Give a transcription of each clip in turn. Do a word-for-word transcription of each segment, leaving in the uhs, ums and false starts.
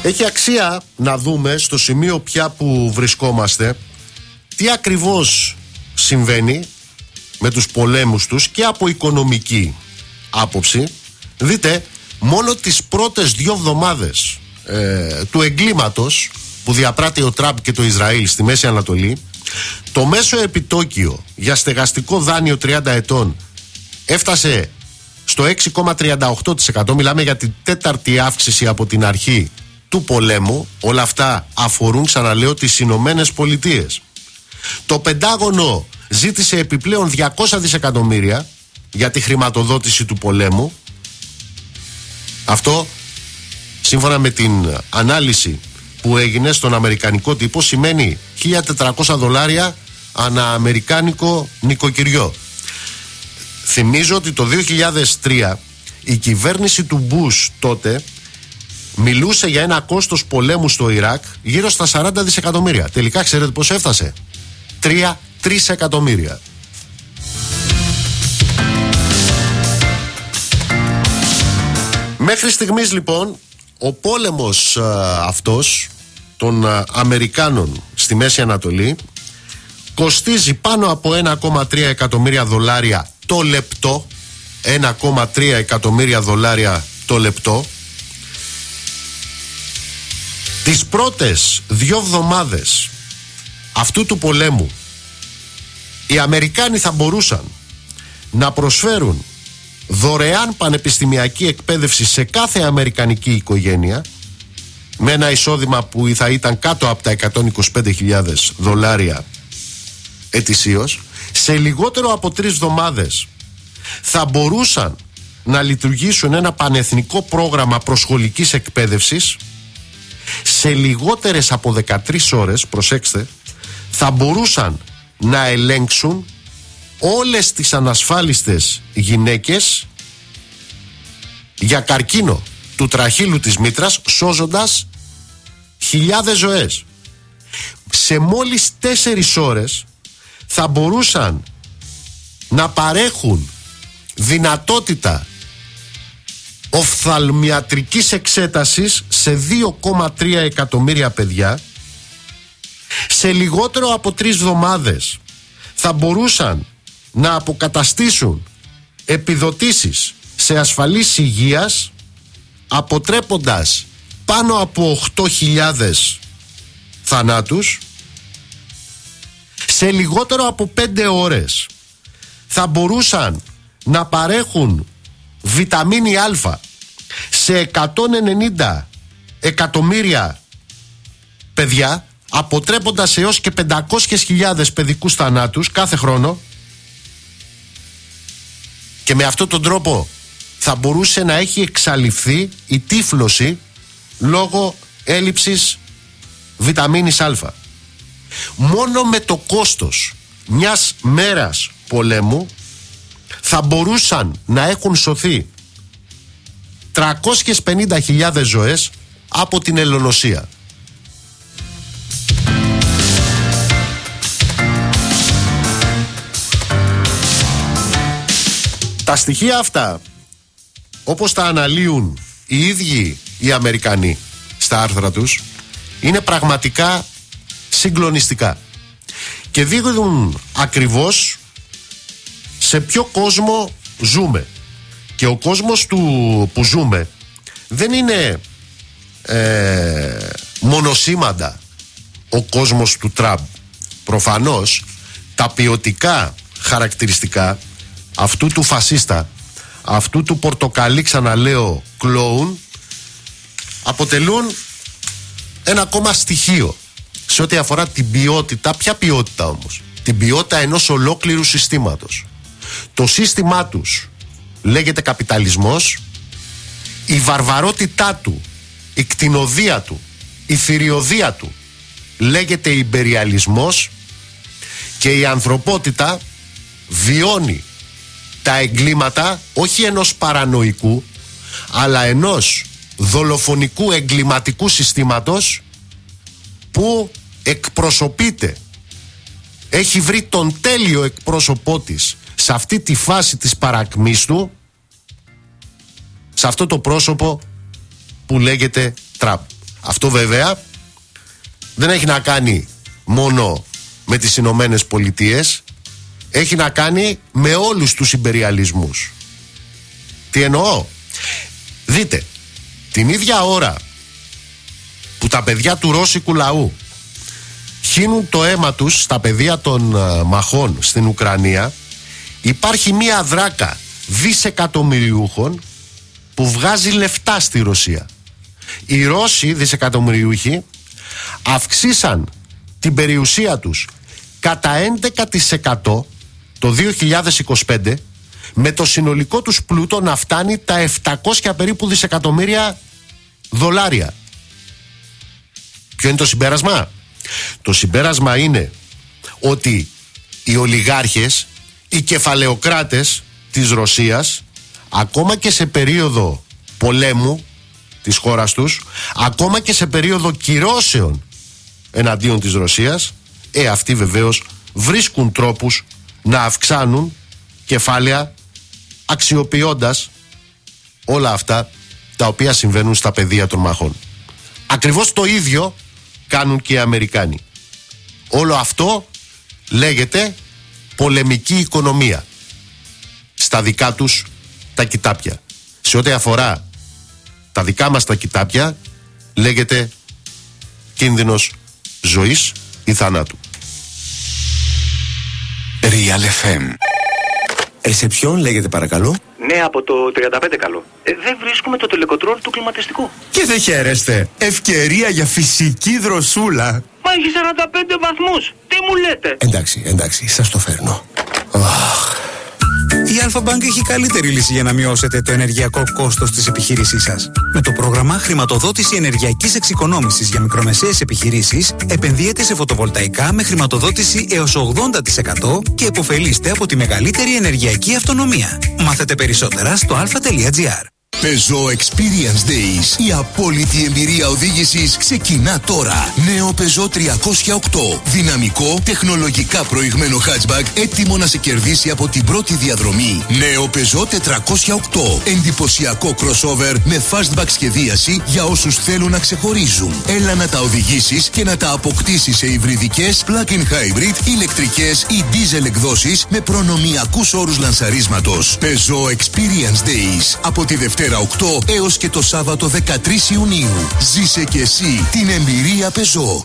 Έχει αξία να δούμε στο σημείο πια που βρισκόμαστε τι ακριβώς συμβαίνει με τους πολέμους τους και από οικονομική άποψη. Δείτε, μόνο τις πρώτες δύο εβδομάδες ε, του εγκλήματος που διαπράττει ο Τραμπ και το Ισραήλ στη Μέση Ανατολή, το μέσο επιτόκιο για στεγαστικό δάνειο τριάντα ετών έφτασε στο έξι κόμμα τριάντα οκτώ τοις εκατό. Μιλάμε για την τέταρτη αύξηση από την αρχή του πολέμου. Όλα αυτά αφορούν, ξαναλέω, τις Ηνωμένες Πολιτείες. Το Πεντάγωνο ζήτησε επιπλέον διακόσια δισεκατομμύρια για τη χρηματοδότηση του πολέμου. Αυτό, σύμφωνα με την ανάλυση που έγινε στον αμερικανικό τύπο, σημαίνει χίλια τετρακόσια δολάρια ανά αμερικάνικο νοικοκυριό. Θυμίζω ότι το δύο χιλιάδες τρία η κυβέρνηση του Μπούς τότε μιλούσε για ένα κόστος πολέμου στο Ιράκ γύρω στα σαράντα δισεκατομμύρια. Τελικά ξέρετε πώς έφτασε? τρία εκατομμύρια. Μέχρι στιγμής λοιπόν ο πόλεμος α, αυτός των α, Αμερικάνων στη Μέση Ανατολή κοστίζει πάνω από ένα κόμμα τρία εκατομμύρια δολάρια το λεπτό. ένα κόμμα τρία εκατομμύρια δολάρια το λεπτό. Τις πρώτες δύο εβδομάδες αυτού του πολέμου οι Αμερικάνοι θα μπορούσαν να προσφέρουν δωρεάν πανεπιστημιακή εκπαίδευση σε κάθε αμερικανική οικογένεια με ένα εισόδημα που θα ήταν κάτω από τα εκατόν είκοσι πέντε χιλιάδες δολάρια ετησίως. Σε λιγότερο από τρεις εβδομάδες θα μπορούσαν να λειτουργήσουν ένα πανεθνικό πρόγραμμα προσχολικής εκπαίδευσης. Σε λιγότερες από δεκατρείς ώρες, προσέξτε, θα μπορούσαν να ελέγξουν όλες τις ανασφάλιστες γυναίκες για καρκίνο του τραχύλου της μήτρας, σώζοντας χιλιάδες ζωές. Σε μόλις τέσσερις ώρες θα μπορούσαν να παρέχουν δυνατότητα οφθαλμιατρικής εξέτασης σε δύο κόμμα τρία εκατομμύρια παιδιά. Σε λιγότερο από τρεις εβδομάδες θα μπορούσαν να αποκαταστήσουν επιδοτήσεις σε ασφαλής υγείας, αποτρέποντας πάνω από οκτώ χιλιάδες θανάτους. Σε λιγότερο από πέντε ώρες θα μπορούσαν να παρέχουν βιταμίνη Α σε εκατόν ενενήντα εκατομμύρια παιδιά, αποτρέποντας έως και πεντακόσιες χιλιάδες παιδικούς θανάτους κάθε χρόνο. Και με αυτόν τον τρόπο θα μπορούσε να έχει εξαλειφθεί η τύφλωση λόγω έλλειψης βιταμίνης Α. Μόνο με το κόστος μιας μέρας πολέμου θα μπορούσαν να έχουν σωθεί τριακόσιες πενήντα χιλιάδες ζωές από την ελονοσία. Τα στοιχεία αυτά, όπως τα αναλύουν οι ίδιοι οι Αμερικανοί στα άρθρα τους, είναι πραγματικά συγκλονιστικά και δείχνουν ακριβώς σε ποιο κόσμο ζούμε. Και ο κόσμος του που ζούμε δεν είναι ε, μονοσήμαντα ο κόσμος του Τραμπ. Προφανώς τα ποιοτικά χαρακτηριστικά αυτού του φασίστα, αυτού του πορτοκαλί, ξαναλέω, κλόουν, αποτελούν ένα ακόμα στοιχείο σε ό,τι αφορά την ποιότητα. Ποια ποιότητα όμως? Την ποιότητα ενός ολόκληρου συστήματος. Το σύστημά τους λέγεται καπιταλισμός, η βαρβαρότητά του, η κτηνοδία του, η θηριωδία του λέγεται ιμπεριαλισμός και η ανθρωπότητα βιώνει τα εγκλήματα όχι ενός παρανοϊκού αλλά ενός δολοφονικού εγκληματικού συστήματος που εκπροσωπείται, έχει βρει τον τέλειο εκπρόσωπό της σε αυτή τη φάση της παρακμής του, σε αυτό το πρόσωπο που λέγεται Τραμπ. Αυτό βέβαια δεν έχει να κάνει μόνο με τις Ηνωμένες Πολιτείες, έχει να κάνει με όλους τους ιμπεριαλισμούς. Τι εννοώ? Δείτε, την ίδια ώρα που τα παιδιά του ρώσικου λαού χύνουν το αίμα τους στα πεδία των uh, μαχών στην Ουκρανία, υπάρχει μία δράκα δισεκατομμυριούχων που βγάζει λεφτά στη Ρωσία. Οι Ρώσοι δισεκατομμυριούχοι αυξήσαν την περιουσία τους κατά έντεκα τοις εκατό το δύο χιλιάδες είκοσι πέντε, με το συνολικό τους πλούτο να φτάνει τα επτακόσια περίπου δισεκατομμύρια δολάρια. Ποιο είναι το συμπέρασμα? Το συμπέρασμα είναι ότι οι ολιγάρχες, οι κεφαλαιοκράτες της Ρωσίας, ακόμα και σε περίοδο πολέμου της χώρας τους, ακόμα και σε περίοδο κυρώσεων εναντίον της Ρωσίας, ε, αυτοί βεβαίως βρίσκουν τρόπους να αυξάνουν κεφάλαια, αξιοποιώντας όλα αυτά τα οποία συμβαίνουν στα πεδία των μαχών. Ακριβώς το ίδιο κάνουν και οι Αμερικάνοι. Όλο αυτό λέγεται πολεμική οικονομία στα δικά τους τα κοιτάπια. Σε ό,τι αφορά τα δικά μας τα κοιτάπια, λέγεται κίνδυνος ζωής ή θανάτου. Real εφ εμ. Ρεσεψιόν λέγεται παρακαλώ. Ναι, από το τριάντα πέντε καλό. Ε, δεν βρίσκουμε το τελεκοτρόλ του κλιματιστικού. Και δεν χαίρεστε. Ευκαιρία για φυσική δροσούλα. Μα έχει σαράντα πέντε βαθμούς. Τι μου λέτε? Εντάξει, εντάξει, σας το φέρνω. Αχ. Η Αλφα-Bank έχει καλύτερη λύση για να μειώσετε το ενεργειακό κόστος της επιχείρησής σας. Με το πρόγραμμα Χρηματοδότηση Ενεργειακής Εξοικονόμησης για μικρομεσαίες επιχειρήσεις, επενδύετε σε φωτοβολταϊκά με χρηματοδότηση έως ογδόντα τοις εκατό και επωφελείστε από τη μεγαλύτερη ενεργειακή αυτονομία. Μάθετε περισσότερα στο αλφα τελεία τζι άρ. Peugeot Experience Days. Η απόλυτη εμπειρία οδήγησης ξεκινά τώρα. Νέο Peugeot τριακόσια οκτώ. Δυναμικό, τεχνολογικά προηγμένο hatchback, έτοιμο να σε κερδίσει από την πρώτη διαδρομή. Νέο Peugeot τετρακόσια οκτώ. Εντυπωσιακό crossover με fastback σχεδίαση για όσους θέλουν να ξεχωρίζουν. Έλα να τα οδηγήσεις και να τα αποκτήσεις σε υβριδικές, plug-in hybrid, ηλεκτρικές ή diesel εκδόσεις με προνομιακούς όρους λανσαρίσματος. Peugeot Experience Days. Από τη Δευτέρα οκτώ έως και το Σάββατο δεκατρείς Ιουνίου. Ζήσε και εσύ την εμπειρία Peugeot.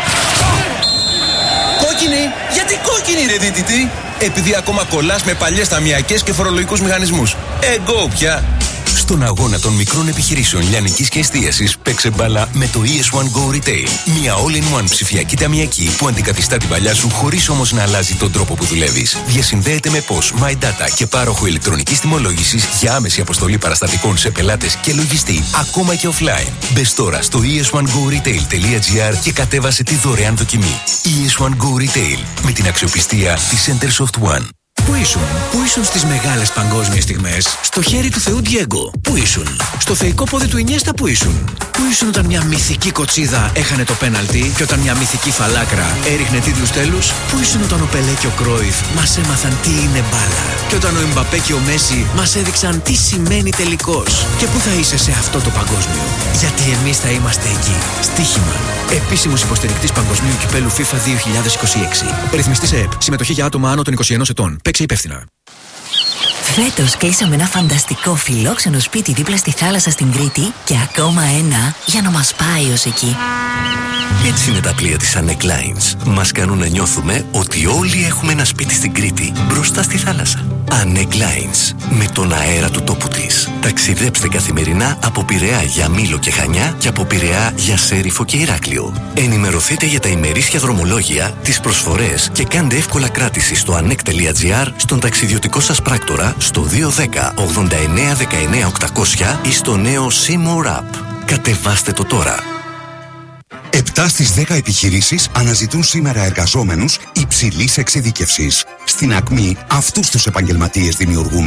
Κόκκινη! Γιατί κόκκινη ρε δίτητη? Επειδή ακόμα κολλάς με παλιές ταμιακές και φορολογικούς μηχανισμούς. Εγώ πια! Στον αγώνα των μικρών επιχειρήσεων λιανικής και εστίασης, παίξε μπάλα με το ι ες one Go Retail. Μια all-in-one ψηφιακή ταμιακή που αντικαθιστά την παλιά σου χωρίς όμως να αλλάζει τον τρόπο που δουλεύεις. Διασυνδέεται με P O S, MyData και πάροχο ηλεκτρονικής τιμολόγησης για άμεση αποστολή παραστατικών σε πελάτες και λογιστή, ακόμα και offline. Μπες τώρα στο ι ες one go retail τελεία τζι άρ και κατέβασε τη δωρεάν δοκιμή. ι ες one Go Retail, με την αξιοπιστία της Centersoft One. Πού ήσουν, πού ήσουν στις μεγάλες παγκόσμιες στιγμές? Στο χέρι του Θεού Ντιέγκο. Πού ήσουν? Στο θεϊκό πόδι του Ινιέστα. Πού ήσουν? Πού ήσουν όταν μια μυθική κοτσίδα έχανε το πέναλτι και όταν μια μυθική φαλάκρα έριχνε τίτλους τέλους? Πού ήσουν όταν ο Πελέ και ο Κρόιφ μας έμαθαν τι είναι μπάλα? Και όταν ο Εμπαπέ και ο Μέση μας έδειξαν τι σημαίνει τελικός? Και πού θα είσαι σε αυτό το παγκόσμιο? Γιατί εμείς θα είμαστε εκεί. Στοίχημα. Επίσημος υποστηρικτής Παγκοσμίου Κυπέλου FIFA δύο χιλιάδες είκοσι έξι. Ρυθμιστής ΕΕΠ. Συμμετοχή για άτομα άνω των είκοσι ενός ετών. Παίξε υπεύθυνα. Φέτος κλείσαμε ένα φανταστικό φιλόξενο σπίτι δίπλα στη θάλασσα στην Κρήτη και ακόμα ένα για να μας πάει ως εκεί. Έτσι είναι τα πλοία της Anec Lines. Μας κάνουν να νιώθουμε ότι όλοι έχουμε ένα σπίτι στην Κρήτη, μπροστά στη θάλασσα. Anec Lines, με τον αέρα του τόπου της. Ταξιδέψτε καθημερινά από Πειραιά για Μήλο και Χανιά και από Πειραιά για Σέριφο και Ηράκλειο. Ενημερωθείτε για τα ημερήσια δρομολόγια, τις προσφορές και κάντε εύκολα κράτηση στο ανεκ τελεία τζι άρ, στον ταξιδιωτικό σας πράκτορα, στο δύο ένα μηδέν ογδόντα εννέα δεκαεννέα οκτακόσια ή στο νέο Seymour App. Κατεβάστε το τώρα. επτά στις δέκα επιχειρήσεις αναζητούν σήμερα εργαζόμενους υψηλής εξειδίκευσης. Στην Ακμή αυτούς τους επαγγελματίες δημιουργούμε.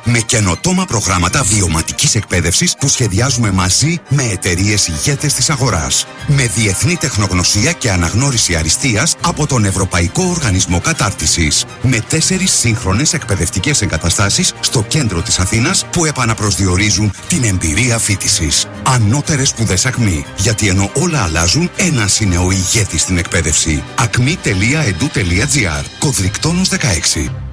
με καινοτόμα προγράμματα βιωματικής εκπαίδευσης που σχεδιάζουμε μαζί με εταιρείες ηγέτες της αγοράς. Με διεθνή τεχνογνωσία και αναγνώριση αριστείας από τον Ευρωπαϊκό Οργανισμό Κατάρτισης. Με τέσσερις σύγχρονες εκπαιδευτικές εγκαταστάσεις στο κέντρο της Αθήνας που επαναπροσδιορίζουν την εμπειρία φοιτησης. Ανώτερες σπουδές ΑΚΜΗ. Γιατί ενώ όλα αλλάζουν, ένας είναι ο ηγέτης στην εκπαίδευση. ακμή τελεία ed u τελεία gr. Κωδρικτόνος δεκαέξι.